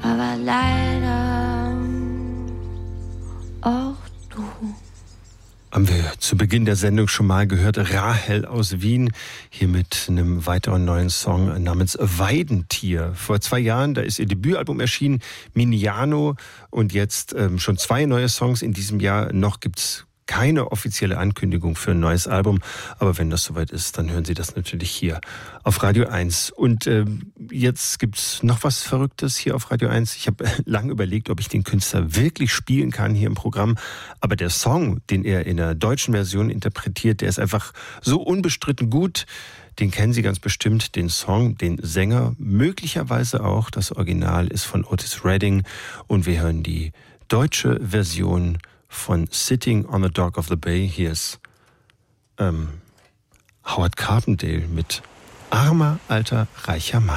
aber leider auch du. Haben wir zu Beginn der Sendung schon mal gehört, Rahel aus Wien, hier mit einem weiteren neuen Song namens Weidentier. Vor 2 Jahren, da ist ihr Debütalbum erschienen, Miniano, und jetzt schon 2 neue Songs in diesem Jahr. Noch gibt's keine offizielle Ankündigung für ein neues Album, aber wenn das soweit ist, dann hören Sie das natürlich hier auf Radio 1. Und jetzt gibt's noch was Verrücktes hier auf Radio 1. Ich habe lange überlegt, ob ich den Künstler wirklich spielen kann hier im Programm, aber der Song, den er in der deutschen Version interpretiert, der ist einfach so unbestritten gut. Den kennen Sie ganz bestimmt, den Song, den Sänger, möglicherweise auch. Das Original ist von Otis Redding und wir hören die deutsche Version von Sitting on the Dock of the Bay. Hier ist Howard Carpendale mit Armer, alter, reicher Mann.